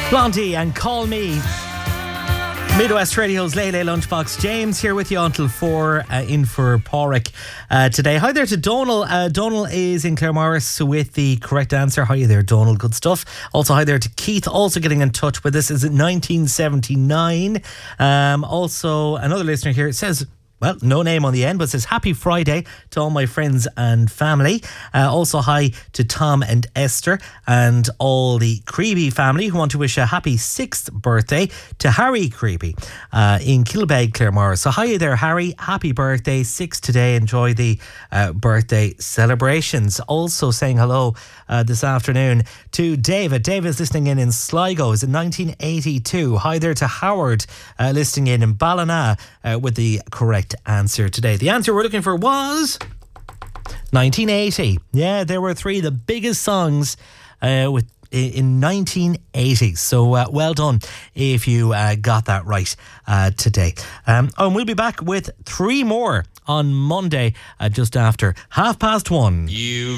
Blondie and Call Me. Midwest Radio's Lay Lunchbox. James here with you until 4 in for Pádraig today. Hi there to Donal. Donal is in Claremorris with the correct answer. Hi there, Donal. Good stuff. Also, hi there to Keith, also getting in touch with us. Is it 1979? Also, another listener here, it says, well, no name on the end, but says happy Friday to all my friends and family. Also, hi to Tom and Esther and all the Creeby family who want to wish a happy 6th birthday to Harry Creeby in Kilbeg, Claremorris. So hi there, Harry. Happy birthday, 6 today. Enjoy the birthday celebrations. Also saying hello this afternoon to David. David's listening in Sligo. Is in 1982. Hi there to Howard listening in Ballina with the correct answer today. The answer we're looking for was 1980. Yeah, there were three, the biggest songs in 1980. So well done if you got that right today. And we'll be back with three more on Monday just after 1:30.